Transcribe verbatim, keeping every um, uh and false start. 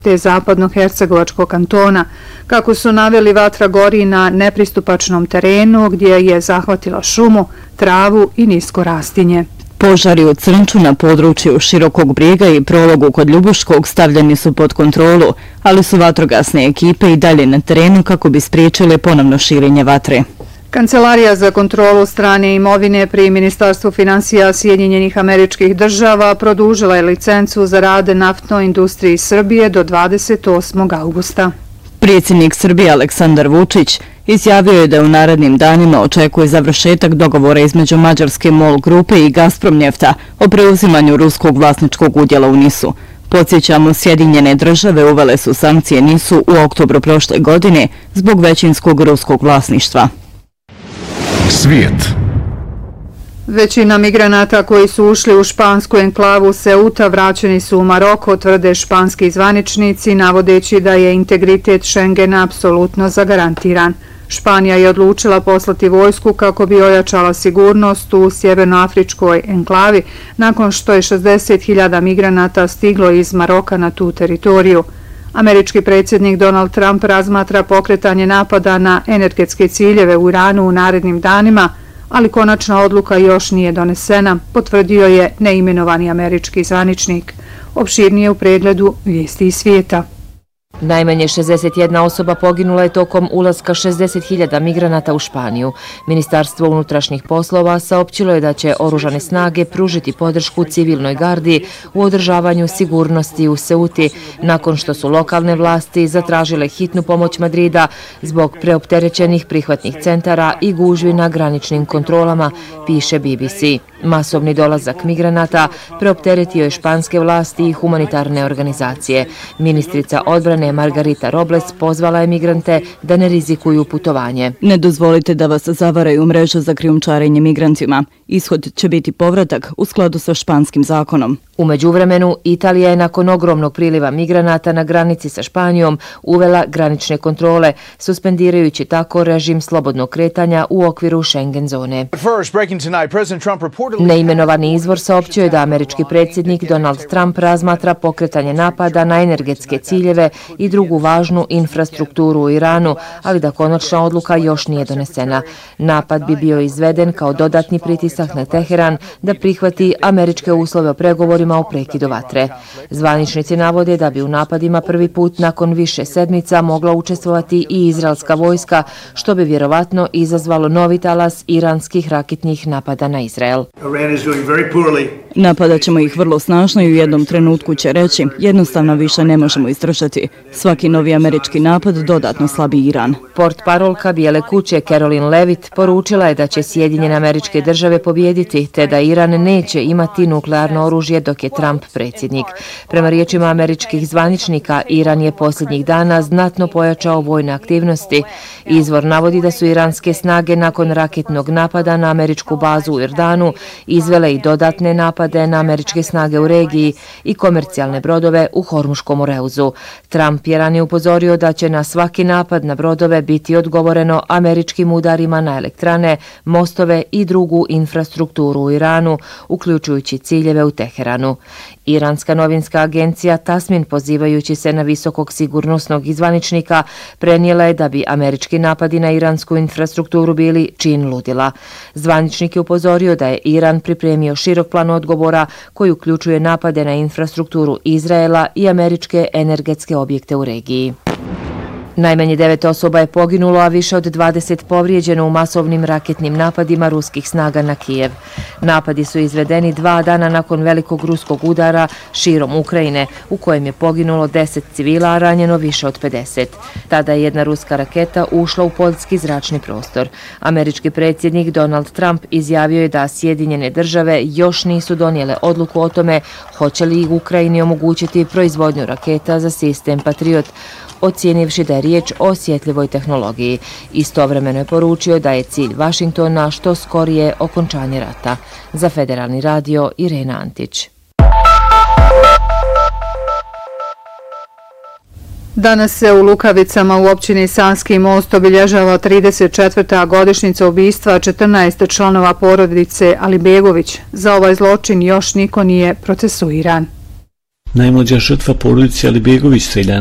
te zapadno-hercegovačkog kantona. Kako su naveli, vatra gori na nepristupačnom terenu gdje je zahvatila šumu, travu i nisko rastinje. Požari u Crnču na području Širokog Brijega i prologu kod Ljubuškog stavljeni su pod kontrolu, ali su vatrogasne ekipe i dalje na terenu kako bi spriječile ponovno širenje vatre. Kancelarija za kontrolu strane imovine pri Ministarstvu financija Sjedinjenih Američkih Država produžila je licencu za rad naftnoj industriji Srbije do dvadeset osmog augusta. Predsjednik Srbije Aleksandar Vučić izjavio je da u narednim danima očekuje završetak dogovora između Mađarske MOL grupe i Gazprom Njefta o preuzimanju ruskog vlasničkog udjela u Nisu. Podsjećamo, Sjedinjene države uvele su sankcije Nisu u oktobru prošle godine zbog većinskog ruskog vlasništva. Svijet. Većina migranata koji su ušli u špansku enklavu Ceuta vraćeni su u Maroko, tvrde španski zvaničnici, navodeći da je integritet Schengena apsolutno zagarantiran. Španija je odlučila poslati vojsku kako bi ojačala sigurnost u sjevernoafričkoj enklavi nakon što je šezdeset hiljada migranata stiglo iz Maroka na tu teritoriju. Američki predsjednik Donald Trump razmatra pokretanje napada na energetske ciljeve u Iranu u narednim danima, ali konačna odluka još nije donesena, potvrdio je neimenovani američki zvaničnik. Opširnije u pregledu vijesti iz svijeta. Najmanje šezdeset jedna osoba poginula je tokom ulaska šezdeset hiljada migranata u Španiju. Ministarstvo unutrašnjih poslova saopćilo je da će oružane snage pružiti podršku civilnoj gardi u održavanju sigurnosti u Ceuti nakon što su lokalne vlasti zatražile hitnu pomoć Madrida zbog preopterećenih prihvatnih centara i gužvi na graničnim kontrolama, piše B B C. Masovni dolazak migranata preopteretio je španske vlasti i humanitarne organizacije. Ministrica odbrane Margarita Robles pozvala je migrante da ne rizikuju putovanje. Ne dozvolite da vas zavaraju mrežu za krijumčarenje migrantima. Ishod će biti povratak u skladu sa španskim zakonom. U međuvremenu, Italija je nakon ogromnog priliva migranata na granici sa Španijom uvela granične kontrole, suspendirajući tako režim slobodnog kretanja u okviru Schengen zone. Neimenovani izvor saopćio je da američki predsjednik Donald Trump razmatra pokretanje napada na energetske ciljeve i drugu važnu infrastrukturu u Iranu, ali da konačna odluka još nije donesena. Napad bi bio izveden kao dodatni pritisak na Teheran da prihvati američke uslove o pregovorima o prekidu vatre. Zvaničnici navode da bi u napadima prvi put nakon više sedmica mogla učestvovati i izraelska vojska, što bi vjerovatno izazvalo novi talas iranskih raketnih napada na Izrael. Napadat ćemo ih vrlo snažno i u jednom trenutku će reći, jednostavno više ne možemo izdržati. Svaki novi američki napad dodatno slabi Iran. Portparolka Bijele kuće Caroline Levitt poručila je da će Sjedinjene Američke Države pobijediti, te da Iran neće imati nuklearno oružje dok je Trump predsjednik. Prema riječima američkih zvaničnika, Iran je posljednjih dana znatno pojačao vojne aktivnosti. Izvor navodi da su iranske snage nakon raketnog napada na američku bazu u Jordanu izvele i dodatne napade na američke snage u regiji i komercijalne brodove u Hormuškom Moreuzu. Trump je ranije upozorio da će na svaki napad na brodove biti odgovoreno američkim udarima na elektrane, mostove i drugu infrastrukturu u Iranu, uključujući ciljeve u Teheranu. Iranska novinska agencija Tasmin, pozivajući se na visokog sigurnosnog izvaničnika, prenijela je da bi američki napadi na iransku infrastrukturu bili čin ludila. Zvaničnik je upozorio da je Iran pripremio širok plan odgovora koji uključuje napade na infrastrukturu Izraela i američke energetske objekte u regiji. Najmanje devet osoba je poginulo, a više od dvadeset povrijeđeno u masovnim raketnim napadima ruskih snaga na Kijev. Napadi su izvedeni dva dana nakon velikog ruskog udara širom Ukrajine, u kojem je poginulo deset civila, a ranjeno više od pedeset. Tada je jedna ruska raketa ušla u poljski zračni prostor. Američki predsjednik Donald Trump izjavio je da Sjedinjene države još nisu donijele odluku o tome hoće li Ukrajini omogućiti proizvodnju raketa za sistem Patriot, ocijenivši da je riječ o osjetljivoj tehnologiji. Istovremeno je poručio da je cilj Vašingtona što skorije okončanje rata. Za Federalni radio, Irena Antić. Danas se u Lukavicama u općini Sanski Most obilježava trideset četvrta godišnjica ubistva četrnaest članova porodice Alibegović. Za ovaj zločin još niko nije procesuiran. Najmlađa žrtva porodice Alibegović streljana